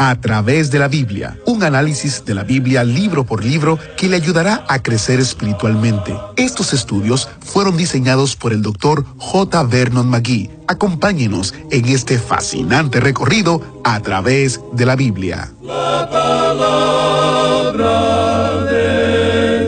A través de la Biblia, un análisis de la Biblia libro por libro que le ayudará a crecer espiritualmente. Estos estudios fueron diseñados por el Dr. J. Vernon McGee. Acompáñenos en este fascinante recorrido a través de la Biblia. La palabra de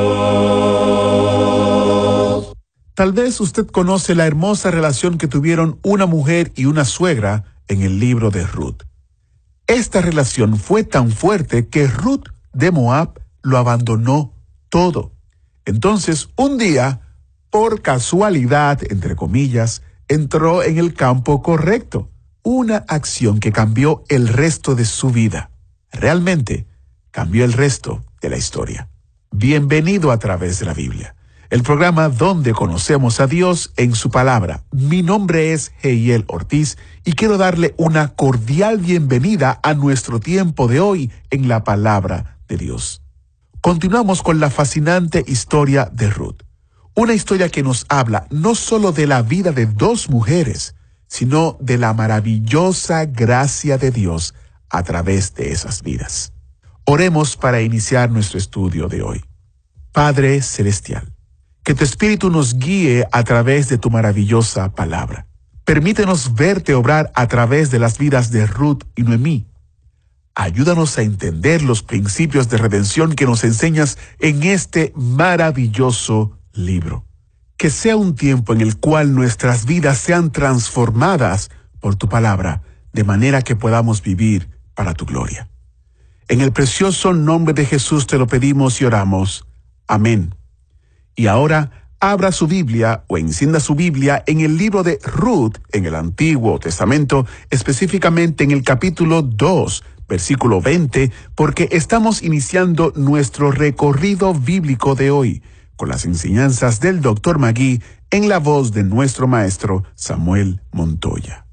Dios. Tal vez usted conoce la hermosa relación que tuvieron una mujer y una suegra en el libro de Ruth. Esta relación fue tan fuerte que Ruth de Moab lo abandonó todo. Entonces, un día, por casualidad, entre comillas, entró en el campo correcto. Una acción que cambió el resto de su vida. Realmente, cambió el resto de la historia. Bienvenido a través de la Biblia, el programa donde conocemos a Dios en su palabra. Mi nombre es Heiel Ortiz y quiero darle una cordial bienvenida a nuestro tiempo de hoy en la palabra de Dios. Continuamos con la fascinante historia de Ruth. Una historia que nos habla no solo de la vida de dos mujeres, sino de la maravillosa gracia de Dios a través de esas vidas. Oremos para iniciar nuestro estudio de hoy. Padre Celestial, que tu Espíritu nos guíe a través de tu maravillosa palabra. Permítenos verte obrar a través de las vidas de Ruth y Noemí. Ayúdanos a entender los principios de redención que nos enseñas en este maravilloso libro. Que sea un tiempo en el cual nuestras vidas sean transformadas por tu palabra, de manera que podamos vivir para tu gloria. En el precioso nombre de Jesús te lo pedimos y oramos. Amén. Y ahora, abra su Biblia o encienda su Biblia en el libro de Ruth en el Antiguo Testamento, específicamente en el capítulo 2, versículo 20, porque estamos iniciando nuestro recorrido bíblico de hoy, con las enseñanzas del Dr. McGee en la voz de nuestro maestro Samuel Montoya.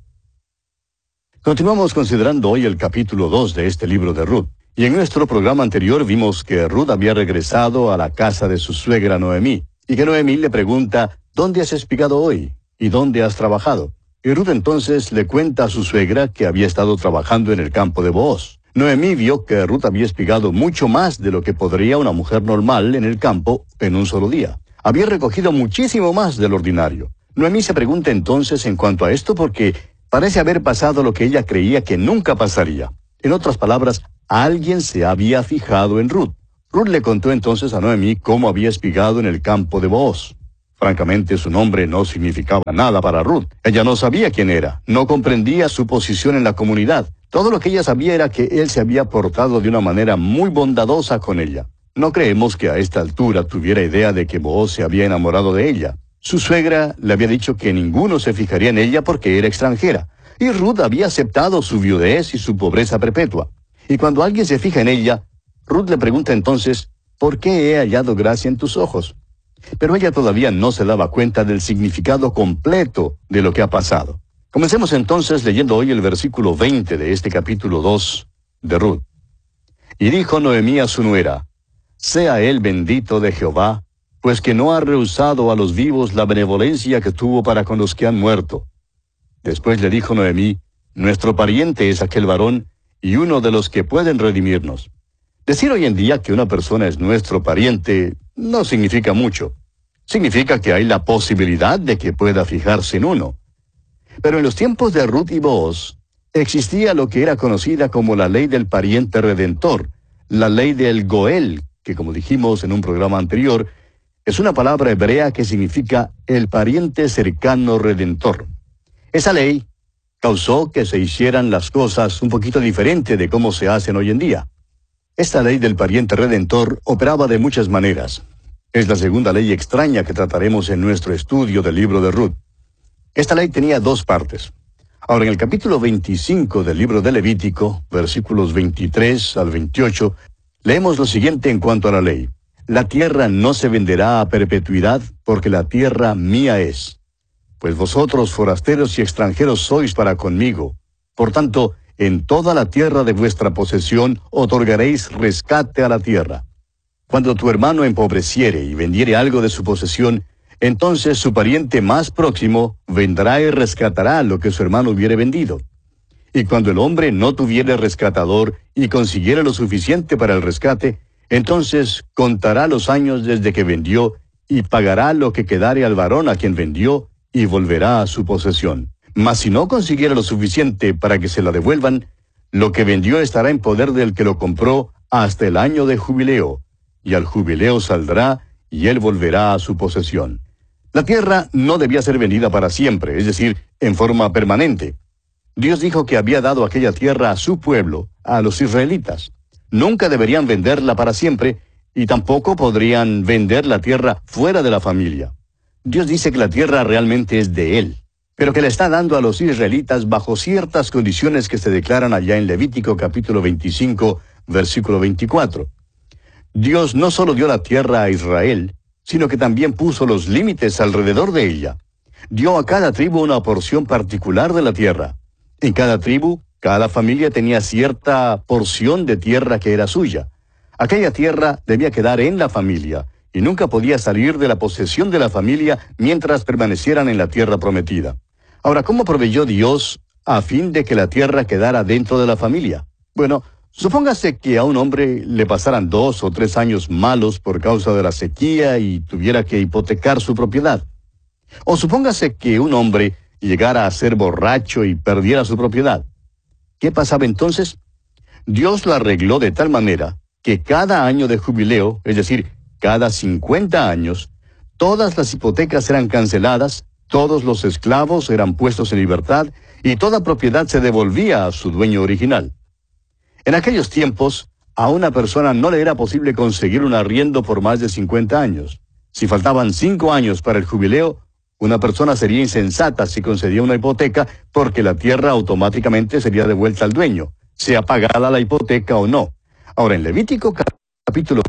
Continuamos considerando hoy el capítulo 2 de este libro de Ruth. Y en nuestro programa anterior vimos que Ruth había regresado a la casa de su suegra Noemí, y que Noemí le pregunta, ¿dónde has espigado hoy? ¿Y dónde has trabajado? Y Ruth entonces le cuenta a su suegra que había estado trabajando en el campo de Booz. Noemí vio que Ruth había espigado mucho más de lo que podría una mujer normal en el campo en un solo día. Había recogido muchísimo más del ordinario. Noemí se pregunta entonces en cuanto a esto porque parece haber pasado lo que ella creía que nunca pasaría. En otras palabras, alguien se había fijado en Ruth. Ruth le contó entonces a Noemí cómo había espigado en el campo de Booz. Francamente, su nombre no significaba nada para Ruth. Ella no sabía quién era, no comprendía su posición en la comunidad. Todo lo que ella sabía era que él se había portado de una manera muy bondadosa con ella. No creemos que a esta altura tuviera idea de que Booz se había enamorado de ella. Su suegra le había dicho que ninguno se fijaría en ella porque era extranjera. Y Ruth había aceptado su viudez y su pobreza perpetua. Y cuando alguien se fija en ella, Ruth le pregunta entonces, ¿por qué he hallado gracia en tus ojos? Pero ella todavía no se daba cuenta del significado completo de lo que ha pasado. Comencemos entonces leyendo hoy el versículo 20 de este capítulo 2 de Ruth. Y dijo Noemí a su nuera, sea él bendito de Jehová, pues que no ha rehusado a los vivos la benevolencia que tuvo para con los que han muerto. Después le dijo Noemí, nuestro pariente es aquel varón, y uno de los que pueden redimirnos. Decir hoy en día que una persona es nuestro pariente no significa mucho. Significa que hay la posibilidad de que pueda fijarse en uno. Pero en los tiempos de Ruth y Booz, existía lo que era conocida como la ley del pariente redentor, la ley del Goel, que como dijimos en un programa anterior, es una palabra hebrea que significa el pariente cercano redentor. Esa ley causó que se hicieran las cosas un poquito diferente de cómo se hacen hoy en día. Esta ley del pariente redentor operaba de muchas maneras. Es la segunda ley extraña que trataremos en nuestro estudio del libro de Ruth. Esta ley tenía dos partes. Ahora, en el capítulo 25 del libro de Levítico, versículos 23 al 28, leemos lo siguiente en cuanto a la ley. La tierra no se venderá a perpetuidad, porque la tierra mía es. Pues vosotros forasteros y extranjeros sois para conmigo. Por tanto, en toda la tierra de vuestra posesión otorgaréis rescate a la tierra. Cuando tu hermano empobreciere y vendiere algo de su posesión, entonces su pariente más próximo vendrá y rescatará lo que su hermano hubiere vendido. Y cuando el hombre no tuviere rescatador y consiguiere lo suficiente para el rescate, entonces contará los años desde que vendió y pagará lo que quedare al varón a quien vendió y volverá a su posesión. Mas si no consiguiera lo suficiente para que se la devuelvan, lo que vendió estará en poder del que lo compró hasta el año de jubileo, y al jubileo saldrá y él volverá a su posesión. La tierra no debía ser vendida para siempre, es decir, en forma permanente. Dios dijo que había dado aquella tierra a su pueblo, a los israelitas. Nunca deberían venderla para siempre, y tampoco podrían vender la tierra fuera de la familia. Dios dice que la tierra realmente es de Él, pero que la está dando a los israelitas bajo ciertas condiciones que se declaran allá en Levítico capítulo 25, versículo 24. Dios no solo dio la tierra a Israel, sino que también puso los límites alrededor de ella. Dio a cada tribu una porción particular de la tierra. En cada tribu, cada familia tenía cierta porción de tierra que era suya. Aquella tierra debía quedar en la familia, y nunca podía salir de la posesión de la familia mientras permanecieran en la tierra prometida. Ahora, ¿cómo proveyó Dios a fin de que la tierra quedara dentro de la familia? Bueno, supóngase que a un hombre le pasaran 2 o 3 años malos por causa de la sequía y tuviera que hipotecar su propiedad. O supóngase que un hombre llegara a ser borracho y perdiera su propiedad. ¿Qué pasaba entonces? Dios lo arregló de tal manera que cada año de jubileo, es decir, cada 50 años, todas las hipotecas eran canceladas, todos los esclavos eran puestos en libertad y toda propiedad se devolvía a su dueño original. En aquellos tiempos, a una persona no le era posible conseguir un arriendo por más de 50 años. Si faltaban 5 años para el jubileo, una persona sería insensata si concedía una hipoteca porque la tierra automáticamente sería devuelta al dueño, sea pagada la hipoteca o no. Ahora, en Levítico capítulo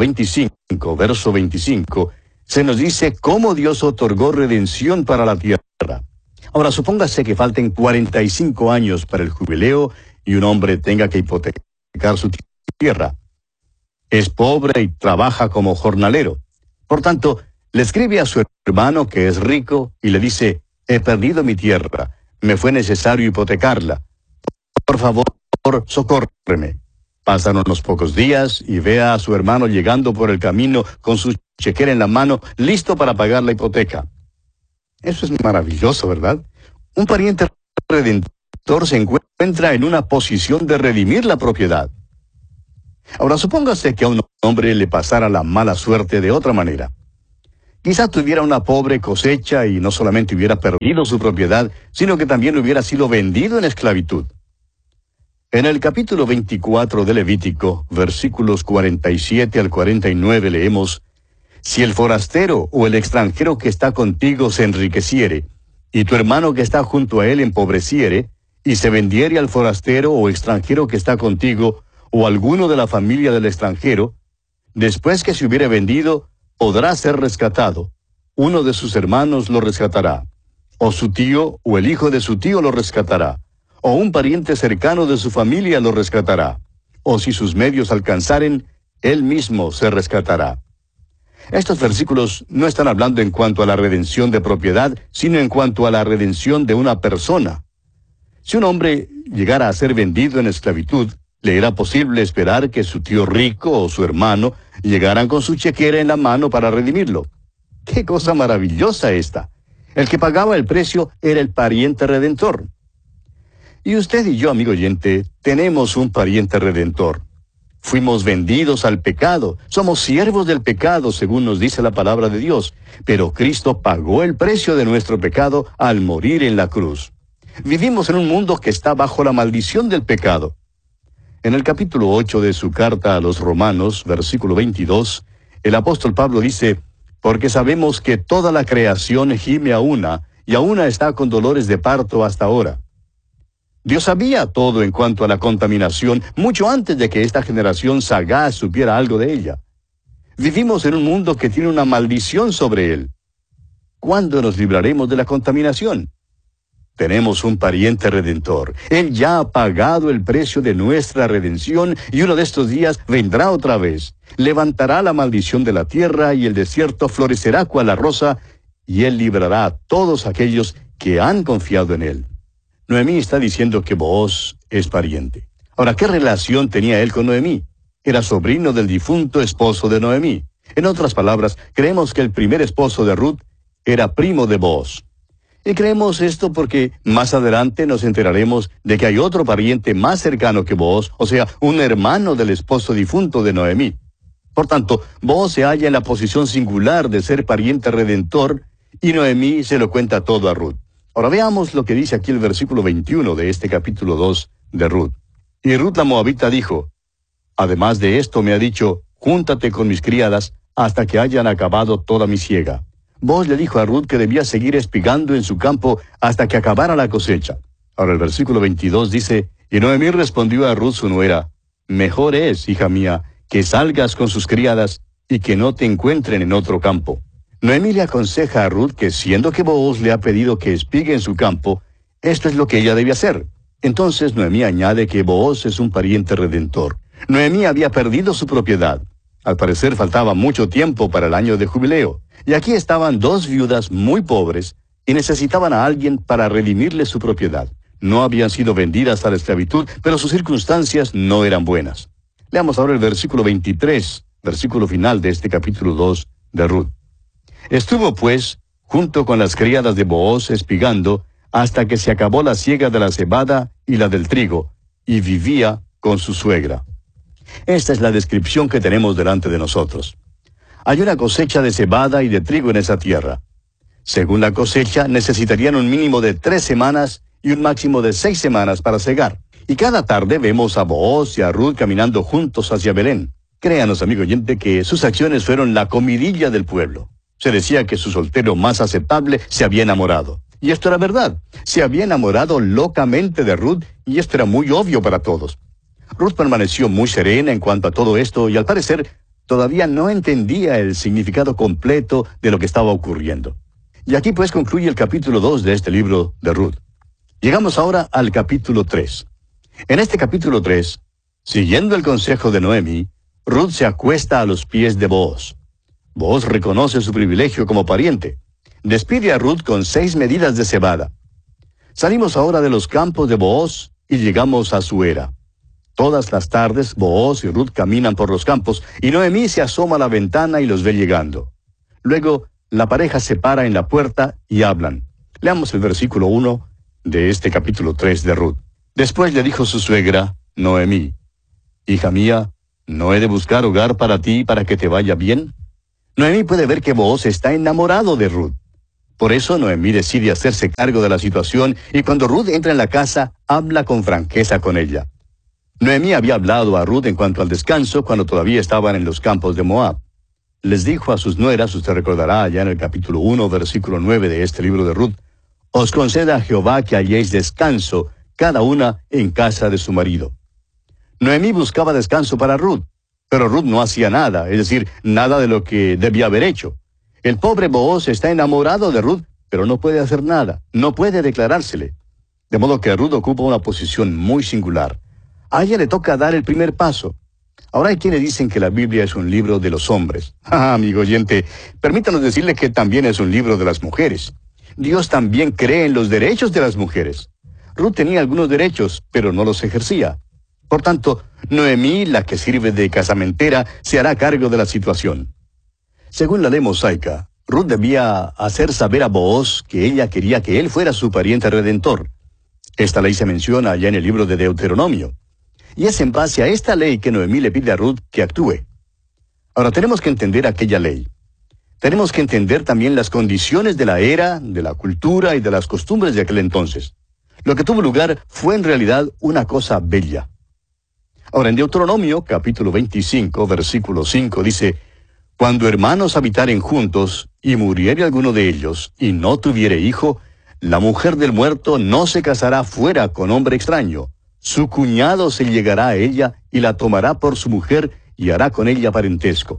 25, verso 25, se nos dice cómo Dios otorgó redención para la tierra. Ahora, supóngase que falten 45 años para el jubileo y un hombre tenga que hipotecar su tierra. Es pobre y trabaja como jornalero. Por tanto, le escribe a su hermano que es rico y le dice: he perdido mi tierra, me fue necesario hipotecarla. Por favor, socórreme. Pasan unos pocos días y ve a su hermano llegando por el camino con su chequera en la mano, listo para pagar la hipoteca. Eso es maravilloso, ¿verdad? Un pariente redentor se encuentra en una posición de redimir la propiedad. Ahora, supóngase que a un hombre le pasara la mala suerte de otra manera. Quizá tuviera una pobre cosecha y no solamente hubiera perdido su propiedad, sino que también hubiera sido vendido en esclavitud. En el capítulo 24 de Levítico, versículos 47 al 49, leemos: si el forastero o el extranjero que está contigo se enriqueciere, y tu hermano que está junto a él empobreciere, y se vendiere al forastero o extranjero que está contigo, o alguno de la familia del extranjero, después que se hubiere vendido, podrá ser rescatado. Uno de sus hermanos lo rescatará, o su tío o el hijo de su tío lo rescatará, o un pariente cercano de su familia lo rescatará, o si sus medios alcanzaren, él mismo se rescatará. Estos versículos no están hablando en cuanto a la redención de propiedad, sino en cuanto a la redención de una persona. Si un hombre llegara a ser vendido en esclavitud, le era posible esperar que su tío rico o su hermano llegaran con su chequera en la mano para redimirlo. ¡Qué cosa maravillosa esta! El que pagaba el precio era el pariente redentor. Y usted y yo, amigo oyente, tenemos un pariente redentor. Fuimos vendidos al pecado, somos siervos del pecado, según nos dice la palabra de Dios, pero Cristo pagó el precio de nuestro pecado al morir en la cruz. Vivimos en un mundo que está bajo la maldición del pecado. En el capítulo 8 de su carta a los Romanos, versículo 22, el apóstol Pablo dice: porque sabemos que toda la creación gime a una, y a una está con dolores de parto hasta ahora. Dios sabía todo en cuanto a la contaminación, mucho antes de que esta generación sagaz supiera algo de ella. Vivimos en un mundo que tiene una maldición sobre él. ¿Cuándo nos libraremos de la contaminación? Tenemos un pariente redentor. Él ya ha pagado el precio de nuestra redención y uno de estos días vendrá otra vez. Levantará la maldición de la tierra y el desierto florecerá cual la rosa, y él librará a todos aquellos que han confiado en él. Noemí está diciendo que Booz es pariente. Ahora, ¿qué relación tenía él con Noemí? Era sobrino del difunto esposo de Noemí. En otras palabras, creemos que el primer esposo de Ruth era primo de Booz. Y creemos esto porque más adelante nos enteraremos de que hay otro pariente más cercano que Booz, o sea, un hermano del esposo difunto de Noemí. Por tanto, Booz se halla en la posición singular de ser pariente redentor, y Noemí se lo cuenta todo a Ruth. Ahora veamos lo que dice aquí el versículo 21 de este capítulo 2 de Ruth. Y Ruth la moabita dijo: además de esto me ha dicho, júntate con mis criadas hasta que hayan acabado toda mi siega. Booz le dijo a Ruth que debía seguir espigando en su campo hasta que acabara la cosecha. Ahora el versículo 22 dice: y Noemí respondió a Ruth su nuera: mejor es, hija mía, que salgas con sus criadas y que no te encuentren en otro campo. Noemí le aconseja a Ruth que, siendo que Booz le ha pedido que espigue en su campo, esto es lo que ella debe hacer. Entonces Noemí añade que Booz es un pariente redentor. Noemí había perdido su propiedad. Al parecer faltaba mucho tiempo para el año de jubileo. Y aquí estaban dos viudas muy pobres y necesitaban a alguien para redimirles su propiedad. No habían sido vendidas a la esclavitud, pero sus circunstancias no eran buenas. Leamos ahora el versículo 23, versículo final de este capítulo 2 de Ruth. Estuvo pues junto con las criadas de Booz espigando hasta que se acabó la siega de la cebada y la del trigo, y vivía con su suegra. Esta es la descripción que tenemos delante de nosotros. Hay una cosecha de cebada y de trigo en esa tierra. Según la cosecha, necesitarían un mínimo de 3 semanas y un máximo de 6 semanas para cegar. Y cada tarde vemos a Booz y a Ruth caminando juntos hacia Belén. Créanos, amigo oyente, que sus acciones fueron la comidilla del pueblo. Se decía que su soltero más aceptable se había enamorado. Y esto era verdad. Se había enamorado locamente de Ruth, y esto era muy obvio para todos. Ruth permaneció muy serena en cuanto a todo esto, y al parecer todavía no entendía el significado completo de lo que estaba ocurriendo. Y aquí pues concluye el capítulo 2 de este libro de Ruth. Llegamos ahora al capítulo 3. En este capítulo 3, siguiendo el consejo de Noemí, Ruth se acuesta a los pies de Booz. Booz reconoce su privilegio como pariente. Despide a Ruth con 6 medidas de cebada. Salimos ahora de los campos de Booz y llegamos a su era. Todas las tardes, Booz y Ruth caminan por los campos, y Noemí se asoma a la ventana y los ve llegando. Luego, la pareja se para en la puerta y hablan. Leamos el versículo 1 de este capítulo 3 de Ruth. Después le dijo su suegra, Noemí: hija mía, ¿no he de buscar hogar para ti para que te vaya bien? Noemí puede ver que Booz está enamorado de Ruth. Por eso Noemí decide hacerse cargo de la situación, y cuando Ruth entra en la casa, habla con franqueza con ella. Noemí había hablado a Ruth en cuanto al descanso cuando todavía estaban en los campos de Moab. Les dijo a sus nueras, usted recordará allá en el capítulo 1, versículo 9 de este libro de Ruth: os conceda Jehová que halléis descanso, cada una en casa de su marido. Noemí buscaba descanso para Ruth, pero Ruth no hacía nada, es decir, nada de lo que debía haber hecho. El pobre Booz está enamorado de Ruth, pero no puede hacer nada, no puede declarársele. De modo que Ruth ocupa una posición muy singular. A ella le toca dar el primer paso. Ahora hay quienes dicen que la Biblia es un libro de los hombres. Amigo oyente, permítanos decirle que también es un libro de las mujeres. Dios también cree en los derechos de las mujeres. Ruth tenía algunos derechos, pero no los ejercía. Por tanto, Noemí, la que sirve de casamentera, se hará cargo de la situación. Según la ley mosaica, Ruth debía hacer saber a Booz que ella quería que él fuera su pariente redentor. Esta ley se menciona allá en el libro de Deuteronomio. Y es en base a esta ley que Noemí le pide a Ruth que actúe. Ahora tenemos que entender aquella ley. Tenemos que entender también las condiciones de la era, de la cultura y de las costumbres de aquel entonces. Lo que tuvo lugar fue en realidad una cosa bella. Ahora en Deuteronomio, capítulo 25, versículo 5, dice: cuando hermanos habitaren juntos, y muriere alguno de ellos, y no tuviere hijo, la mujer del muerto no se casará fuera con hombre extraño. Su cuñado se llegará a ella, y la tomará por su mujer, y hará con ella parentesco.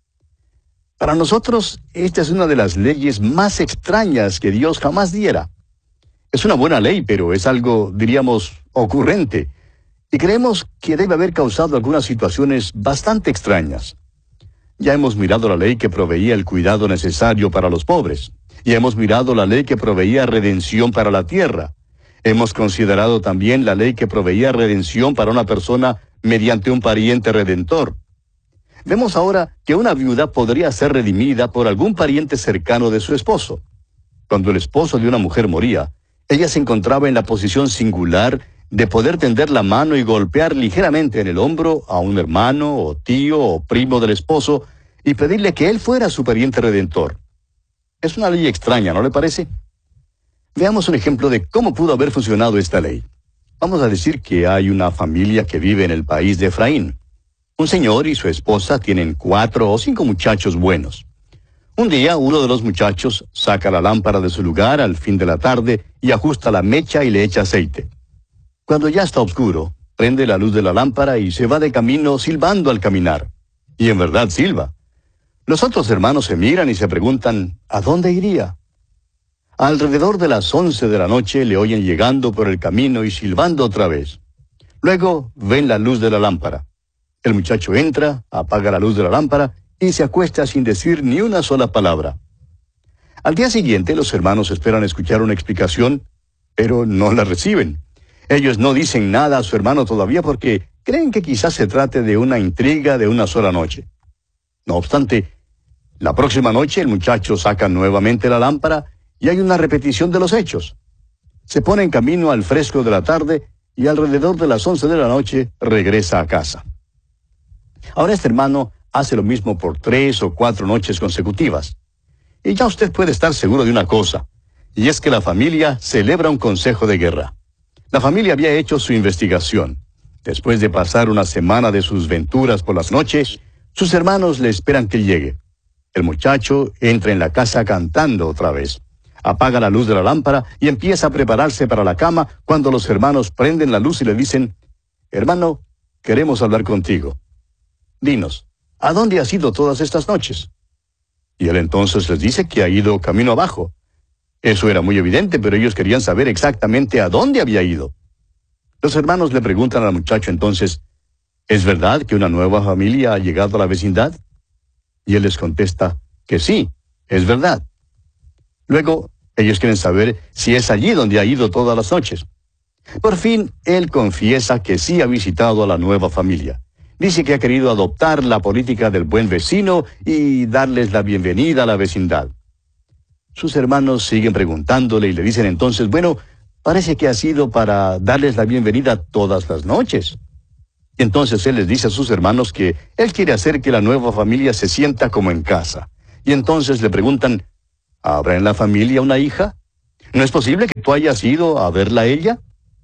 Para nosotros, esta es una de las leyes más extrañas que Dios jamás diera. Es una buena ley, pero es algo, diríamos, ocurrente. Y creemos que debe haber causado algunas situaciones bastante extrañas. Ya hemos mirado la ley que proveía el cuidado necesario para los pobres. Ya hemos mirado la ley que proveía redención para la tierra. Hemos considerado también la ley que proveía redención para una persona mediante un pariente redentor. Vemos ahora que una viuda podría ser redimida por algún pariente cercano de su esposo. Cuando el esposo de una mujer moría, ella se encontraba en la posición singular de poder tender la mano y golpear ligeramente en el hombro a un hermano o tío o primo del esposo y pedirle que él fuera su pariente redentor. Es una ley extraña, ¿no le parece? Veamos un ejemplo de cómo pudo haber funcionado esta ley. Vamos a decir que hay una familia que vive en el país de Efraín. Un señor y su esposa tienen 4 o 5 muchachos buenos. Un día, uno de los muchachos saca la lámpara de su lugar al fin de la tarde y ajusta la mecha y le echa aceite. Cuando ya está oscuro, prende la luz de la lámpara y se va de camino silbando al caminar. Y en verdad silba. Los otros hermanos se miran y se preguntan, ¿a dónde iría? Alrededor de las 11 de la noche le oyen llegando por el camino y silbando otra vez. Luego ven la luz de la lámpara. El muchacho entra, apaga la luz de la lámpara y se acuesta sin decir ni una sola palabra. Al día siguiente los hermanos esperan escuchar una explicación, pero no la reciben. Ellos no dicen nada a su hermano todavía porque creen que quizás se trate de una intriga de una sola noche. No obstante, la próxima noche el muchacho saca nuevamente la lámpara y hay una repetición de los hechos. Se pone en camino al fresco de la tarde y alrededor de las 11 de la noche regresa a casa. Ahora este hermano hace lo mismo por 3 o 4 noches consecutivas. Y ya usted puede estar seguro de una cosa, y es que la familia celebra un consejo de guerra. La familia había hecho su investigación. Después de pasar una semana de sus venturas por las noches, sus hermanos le esperan que llegue. El muchacho entra en la casa cantando otra vez. Apaga la luz de la lámpara y empieza a prepararse para la cama cuando los hermanos prenden la luz y le dicen, «Hermano, queremos hablar contigo. Dinos, ¿a dónde has ido todas estas noches?» Y él entonces les dice que ha ido camino abajo. Eso era muy evidente, pero ellos querían saber exactamente a dónde había ido. Los hermanos le preguntan al muchacho entonces, ¿es verdad que una nueva familia ha llegado a la vecindad? Y él les contesta que sí, es verdad. Luego, ellos quieren saber si es allí donde ha ido todas las noches. Por fin, él confiesa que sí ha visitado a la nueva familia. Dice que ha querido adoptar la política del buen vecino y darles la bienvenida a la vecindad. Sus hermanos siguen preguntándole y le dicen entonces, bueno, parece que ha sido para darles la bienvenida todas las noches. Entonces él les dice a sus hermanos que él quiere hacer que la nueva familia se sienta como en casa. Y entonces le preguntan, ¿habrá en la familia una hija? ¿No es posible que tú hayas ido a verla a ella?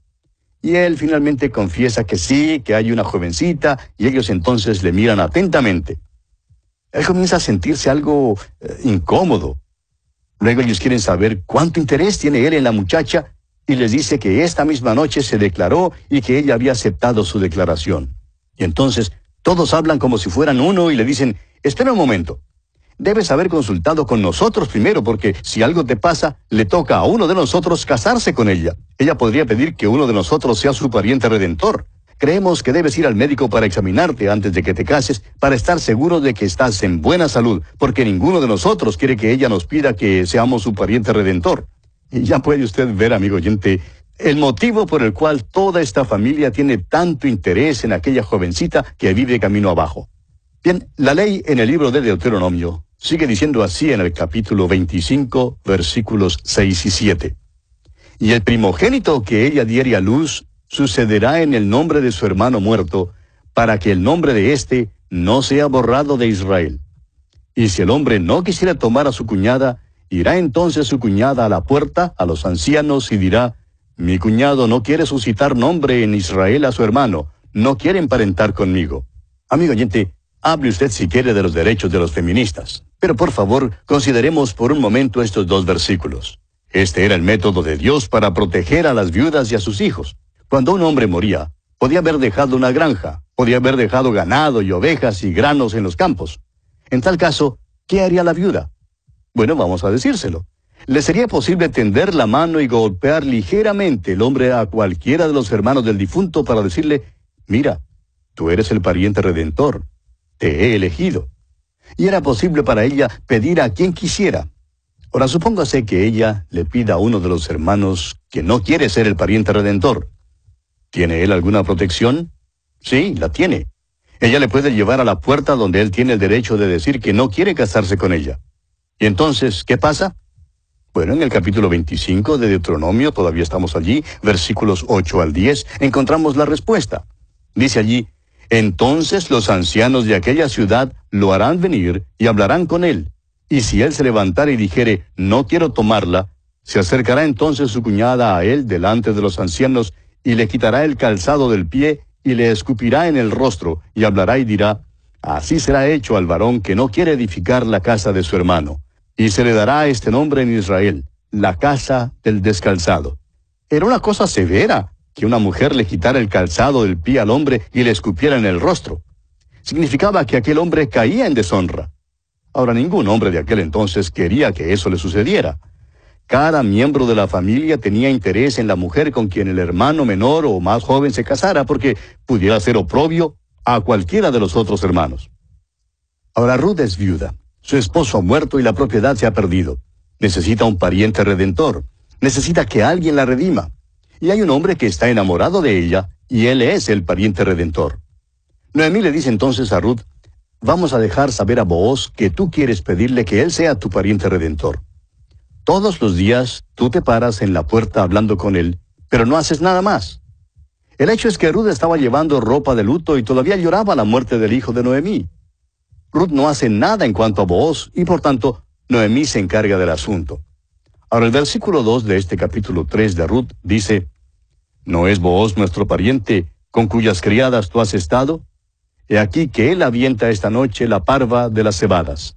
Y él finalmente confiesa que sí, que hay una jovencita, y ellos entonces le miran atentamente. Él comienza a sentirse algo incómodo. Luego ellos quieren saber cuánto interés tiene él en la muchacha, y les dice que esta misma noche se declaró y que ella había aceptado su declaración. Y entonces todos hablan como si fueran uno y le dicen, espera un momento. Debes haber consultado con nosotros primero, porque si algo te pasa, le toca a uno de nosotros casarse con ella. Ella podría pedir que uno de nosotros sea su pariente redentor. Creemos que debes ir al médico para examinarte antes de que te cases, para estar seguro de que estás en buena salud, porque ninguno de nosotros quiere que ella nos pida que seamos su pariente redentor. Y ya puede usted ver, amigo oyente, el motivo por el cual toda esta familia tiene tanto interés en aquella jovencita que vive camino abajo. Bien, la ley en el libro de Deuteronomio sigue diciendo así en el capítulo 25, versículos 6 y 7. Y el primogénito que ella diere a luz sucederá en el nombre de su hermano muerto, para que el nombre de éste no sea borrado de Israel. Y si el hombre no quisiera tomar a su cuñada, irá entonces su cuñada a la puerta, a los ancianos, y dirá, mi cuñado no quiere suscitar nombre en Israel a su hermano, no quiere emparentar conmigo. Amigo oyente, hable usted si quiere de los derechos de los feministas, pero por favor, consideremos por un momento estos 2 versículos. Este era el método de Dios para proteger a las viudas y a sus hijos. Cuando un hombre moría, podía haber dejado una granja, podía haber dejado ganado y ovejas y granos en los campos. En tal caso, ¿qué haría la viuda? Bueno, vamos a decírselo. Le sería posible tender la mano y golpear ligeramente el hombre a cualquiera de los hermanos del difunto para decirle, mira, tú eres el pariente redentor, te he elegido. Y era posible para ella pedir a quien quisiera. Ahora supóngase que ella le pida a uno de los hermanos que no quiere ser el pariente redentor. ¿Tiene él alguna protección? Sí, la tiene. Ella le puede llevar a la puerta donde él tiene el derecho de decir que no quiere casarse con ella. ¿Y entonces qué pasa? Bueno, en el capítulo 25 de Deuteronomio, todavía estamos allí, versículos 8 al 10, encontramos la respuesta. Dice allí: entonces los ancianos de aquella ciudad lo harán venir y hablarán con él. Y si él se levantare y dijere, no quiero tomarla, se acercará entonces su cuñada a él delante de los ancianos, y le quitará el calzado del pie, y le escupirá en el rostro, y hablará y dirá: así será hecho al varón que no quiere edificar la casa de su hermano. Y se le dará este nombre en Israel, la casa del descalzado. Era una cosa severa que una mujer le quitara el calzado del pie al hombre y le escupiera en el rostro. Significaba que aquel hombre caía en deshonra. Ahora, ningún hombre de aquel entonces quería que eso le sucediera. Cada miembro de la familia tenía interés en la mujer con quien el hermano menor o más joven se casara, porque pudiera ser oprobio a cualquiera de los otros hermanos. Ahora, Ruth es viuda. Su esposo ha muerto y la propiedad se ha perdido. Necesita un pariente redentor. Necesita que alguien la redima. Y hay un hombre que está enamorado de ella, y él es el pariente redentor. Noemí le dice entonces a Ruth: vamos a dejar saber a Booz que tú quieres pedirle que él sea tu pariente redentor. Todos los días tú te paras en la puerta hablando con él, pero no haces nada más. El hecho es que Ruth estaba llevando ropa de luto y todavía lloraba la muerte del hijo de Noemí. Ruth no hace nada en cuanto a Booz, y por tanto, Noemí se encarga del asunto. Ahora el versículo 2 de este capítulo 3 de Ruth dice: ¿no es Booz nuestro pariente, con cuyas criadas tú has estado? He aquí que él avienta esta noche la parva de las cebadas.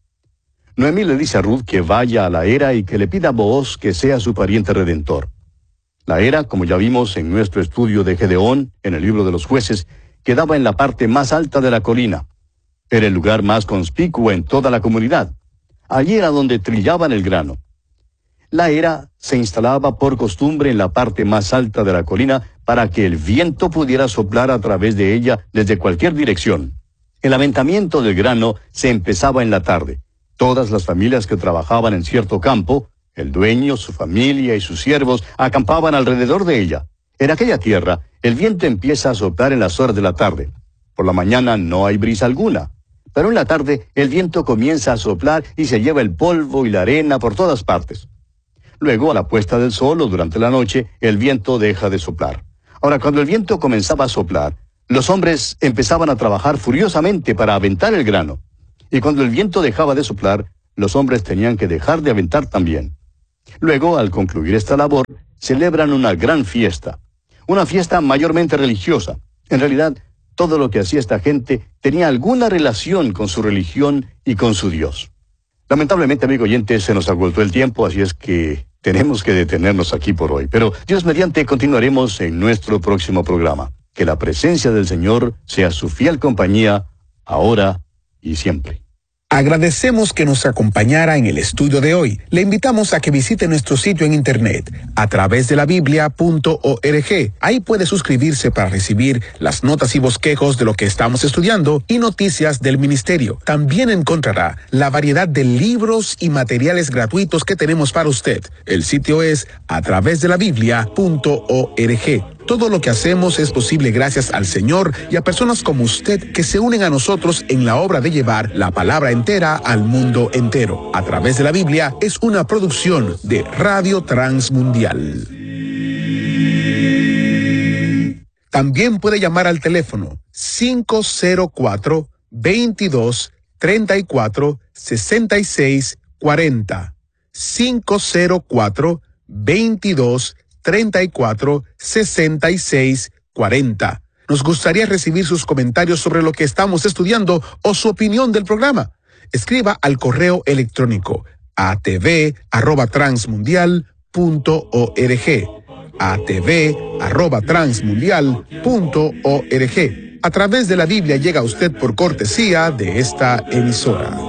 Noemí le dice a Ruth que vaya a la era y que le pida a Booz que sea su pariente redentor. La era, como ya vimos en nuestro estudio de Gedeón, en el libro de los jueces, quedaba en la parte más alta de la colina. Era el lugar más conspicuo en toda la comunidad. Allí era donde trillaban el grano. La era se instalaba por costumbre en la parte más alta de la colina para que el viento pudiera soplar a través de ella desde cualquier dirección. El aventamiento del grano se empezaba en la tarde. Todas las familias que trabajaban en cierto campo, el dueño, su familia y sus siervos, acampaban alrededor de ella. En aquella tierra, el viento empieza a soplar en las horas de la tarde. Por la mañana no hay brisa alguna. Pero en la tarde el viento comienza a soplar y se lleva el polvo y la arena por todas partes. Luego, a la puesta del sol o durante la noche, el viento deja de soplar. Ahora, cuando el viento comenzaba a soplar, los hombres empezaban a trabajar furiosamente para aventar el grano. Y cuando el viento dejaba de soplar, los hombres tenían que dejar de aventar también. Luego, al concluir esta labor, celebran una gran fiesta. Una fiesta mayormente religiosa. En realidad, todo lo que hacía esta gente tenía alguna relación con su religión y con su Dios. Lamentablemente, amigo oyente, se nos agotó el tiempo, así es que tenemos que detenernos aquí por hoy. Pero Dios mediante continuaremos en nuestro próximo programa. Que la presencia del Señor sea su fiel compañía, ahora y siempre. Agradecemos que nos acompañara en el estudio de hoy. Le invitamos a que visite nuestro sitio en internet a través de la biblia.org. Ahí puede suscribirse para recibir las notas y bosquejos de lo que estamos estudiando y noticias del ministerio. También encontrará la variedad de libros y materiales gratuitos que tenemos para usted. El sitio es a través de la biblia.org. Todo lo que hacemos es posible gracias al Señor y a personas como usted que se unen a nosotros en la obra de llevar la palabra entera al mundo entero. A través de la Biblia es una producción de Radio Transmundial. También puede llamar al teléfono 504-22-34-6640. 504-22-34-6640. Nos gustaría recibir sus comentarios sobre lo que estamos estudiando o su opinión del programa. Escriba al correo electrónico atv@transmundial.org. atv@transmundial.org. A través de la Biblia llega a usted por cortesía de esta emisora.